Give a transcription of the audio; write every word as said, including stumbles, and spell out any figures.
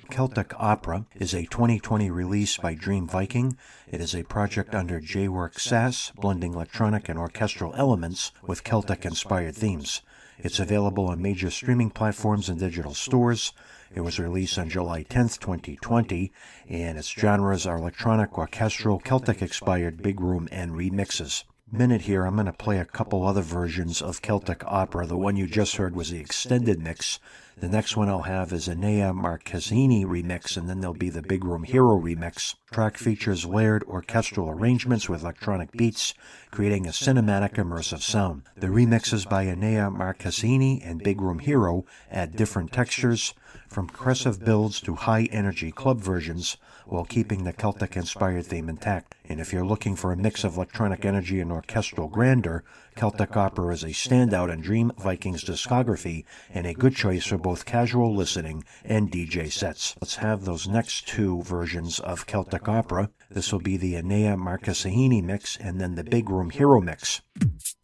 Celtic Opera is a twenty twenty release by Dream Viking. It is a project under J-Work S A S, blending electronic and orchestral elements with Celtic-inspired themes. It's available on major streaming platforms and digital stores. It was released on July tenth, twenty twenty, and its genres are electronic, orchestral, Celtic-inspired, big room, and remixes. Minute here, I'm going to play a couple other versions of Celtic Opera. The one you just heard was the extended mix. The next one I'll have is a Nea Marcassini remix, and then there'll be the Big Room Hero remix. Track features layered orchestral arrangements with electronic beats, creating a cinematic immersive sound. The remixes by Nea Marcassini and Big Room Hero add different textures, from progressive builds to high-energy club versions, while keeping the Celtic-inspired theme intact. And if you're looking for a mix of electronic energy and orchestral grandeur, Celtic Opera is a standout in Dream Viking's discography and a good choice for both casual listening and D J sets. Let's have those next two versions of Celtic Opera. This will be the Nea Marcassini mix and then the Big Room Hero mix.